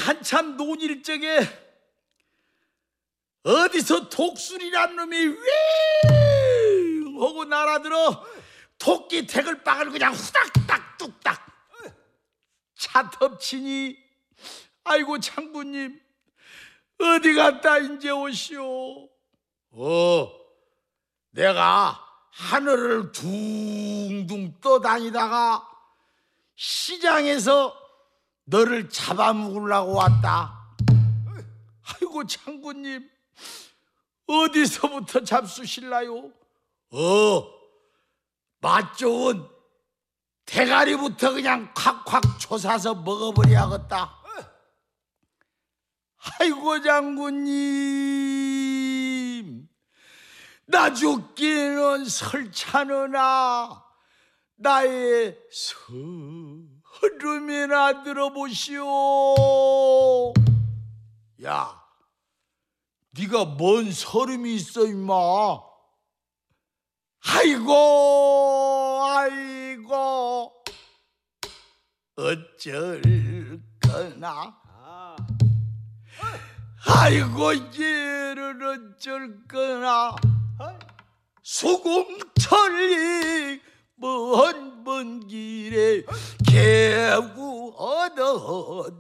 한참 논일 적에 어디서 독수리란 놈이 윙 하고 날아들어 토끼 대글박을 그냥 후닥닥 뚝딱 차 덮치니 아이고 장군님 어디 갔다 이제 오시오. 내가 하늘을 둥둥 떠다니다가 시장에서 너를 잡아먹으려고 왔다. 아이고 장군님 어디서부터 잡수실라요? 맛 좋은 대가리부터 그냥 콱콱 조사서 먹어버려야겠다. 아이고 장군님 나 죽기는 설찬으나 나의 서름이나 들어보시오. 야, 네가 뭔 서름이 있어 임마. 아이고 어쩔거나 아이고 얘를 어쩔거나 수궁천리 먼 길에 개구 얻어